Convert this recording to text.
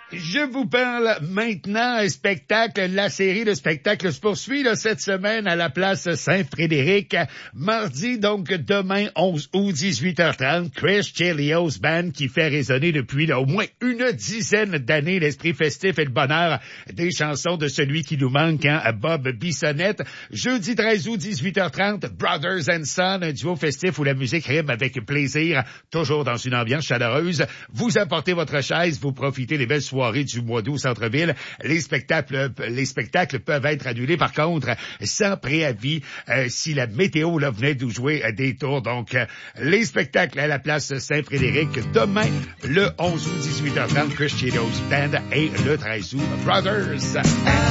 Je vous parle maintenant un spectacle. La série de spectacles se poursuit cette semaine à la place Saint-Frédéric. Mardi, donc demain, 11 août, 18h30, Chris Chelios Band qui fait résonner depuis au moins une dizaine d'années l'esprit festif et le bonheur des chansons de celui qui nous manque, Bob Bissonnette. Jeudi 13 août, 18h30, Brothers and Son, un duo festif où la musique rime avec plaisir, toujours dans une ambiance chaleureuse. Vous apportez votre chaise, vous profitez des belles soirées du mois d'août au centre-ville. Les spectacles peuvent être annulés, par contre, sans préavis, si la météo venait de jouer des tours. Donc, les spectacles à la place Saint-Frédéric, demain, le 11 août, 18h30, Chris Chelios Band, et le 13 août, Brothers.